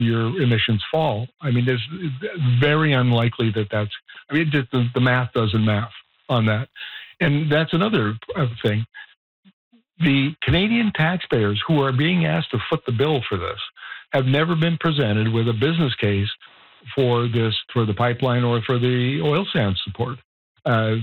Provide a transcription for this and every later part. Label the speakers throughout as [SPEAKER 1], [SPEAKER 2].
[SPEAKER 1] your emissions fall. I mean, there's very unlikely that's, I mean, just the math doesn't math on that. And that's another thing. The Canadian taxpayers who are being asked to foot the bill for this have never been presented with a business case for this, for the pipeline or for the oil sands support. I've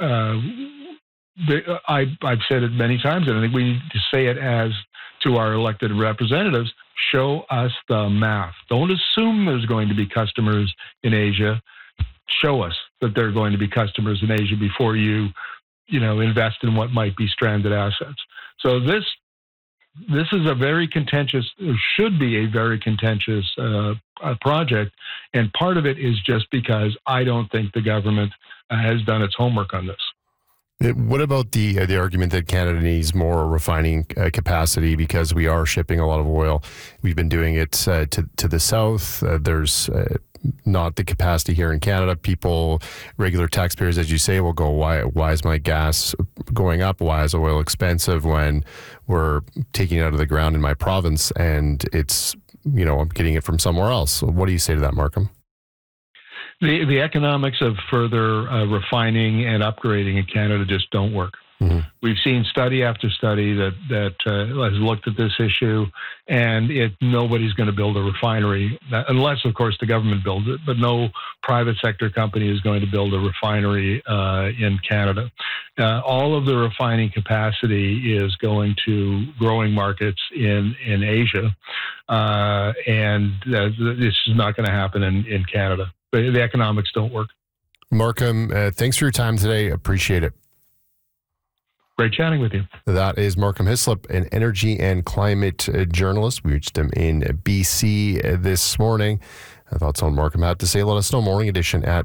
[SPEAKER 1] said it many times, and I think we need to say it as to our elected representatives, show us the math. Don't assume there's going to be customers in Asia. Show us that there are going to be customers in Asia before you invest in what might be stranded assets. So this is a very contentious, or should be a very contentious project, and part of it is just because I don't think the government has done its homework on this.
[SPEAKER 2] What about the argument that Canada needs more refining capacity because we are shipping a lot of oil? We've been doing it to the south. There's not the capacity here in Canada. People, regular taxpayers, as you say, will go, why is my gas going up? Why is oil expensive when we're taking it out of the ground in my province and it's, I'm getting it from somewhere else? So what do you say to that, Markham?
[SPEAKER 1] The economics of further refining and upgrading in Canada just don't work. Mm-hmm. We've seen study after study that has looked at this issue, and nobody's going to build a refinery, unless, of course, the government builds it, but no private sector company is going to build a refinery in Canada. All of the refining capacity is going to growing markets in Asia, and this is not going to happen in Canada. The economics don't work.
[SPEAKER 2] Markham, thanks for your time today. Appreciate it.
[SPEAKER 1] Great chatting with you.
[SPEAKER 2] That is Markham Hislop, an energy and climate journalist. We reached him in BC this morning. Thoughts on Markham had to say, let us know. Morning Edition at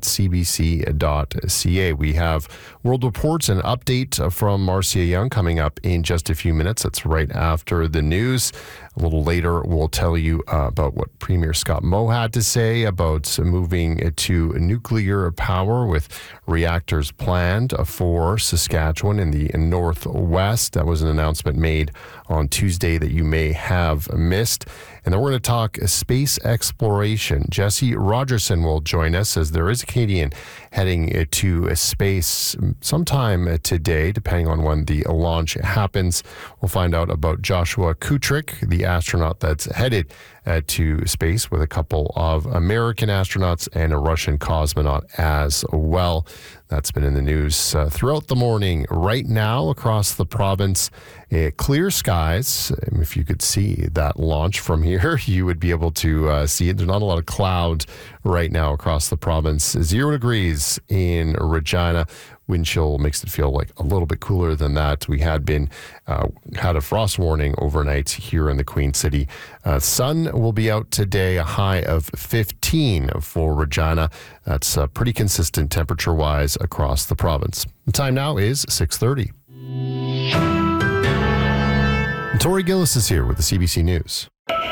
[SPEAKER 2] cbc.ca. We have World Reports, an update from Marcia Young coming up in just a few minutes. That's right after the news. A little later, we'll tell you about what Premier Scott Moe had to say about moving to nuclear power with reactors planned for Saskatchewan in the northwest. That was an announcement made on Tuesday that you may have missed. And then we're going to talk space exploration. Jesse Rogerson will join us as there is a Canadian heading to space sometime today, depending on when the launch happens. We'll find out about Joshua Kutrick, the astronaut that's headed to space with a couple of American astronauts and a Russian cosmonaut as well. That's been in the news throughout the morning. Right now, across the province, clear skies. If you could see that launch from here, you would be able to see it. There's not a lot of clouds right now across the province. 0 degrees in Regina. Wind chill makes it feel like a little bit cooler than that. We had a frost warning overnight here in the Queen City. Sun will be out today, a high of 15 for Regina. That's pretty consistent temperature-wise across the province. The time now is 6:30. Tori Gillis is here with the CBC News.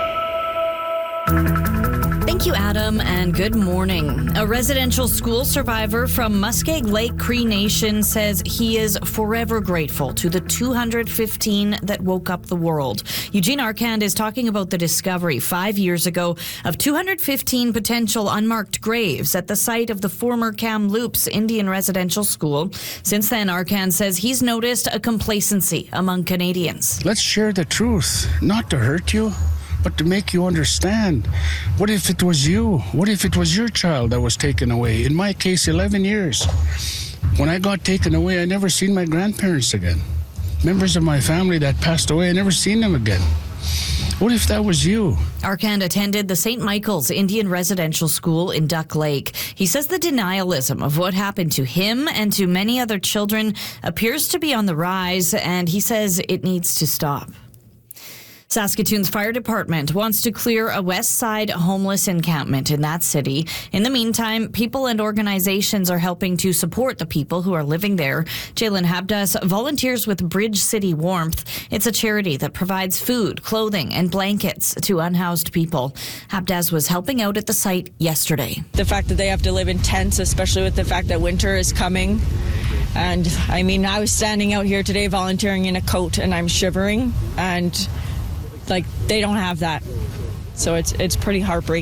[SPEAKER 3] Thank you, Adam, and good morning. A residential school survivor from Muskeg Lake Cree Nation says he is forever grateful to the 215 that woke up the world. Eugene Arcand is talking about the discovery 5 years ago of 215 potential unmarked graves at the site of the former Kamloops Indian Residential School. Since then, Arcand says he's noticed a complacency among Canadians.
[SPEAKER 4] Let's share the truth, not to hurt you, but to make you understand. What if it was you? What if it was your child that was taken away? In my case, 11 years. When I got taken away, I never seen my grandparents again. Members of my family that passed away, I never seen them again. What if that was you?
[SPEAKER 3] Arcand attended the St. Michael's Indian Residential School in Duck Lake. He says the denialism of what happened to him and to many other children appears to be on the rise, and he says it needs to stop. Saskatoon's fire department wants to clear a West Side homeless encampment in that city. In the meantime, people and organizations are helping to support the people who are living there. Jalen Habdas volunteers with Bridge City Warmth. It's a charity that provides food, clothing, and blankets to unhoused people. Habdas was helping out at the site yesterday.
[SPEAKER 5] The fact that they have to live in tents, especially with the fact that winter is coming. And I mean, I was standing out here today volunteering in a coat and I'm shivering, and they don't have that. So it's pretty heartbreaking.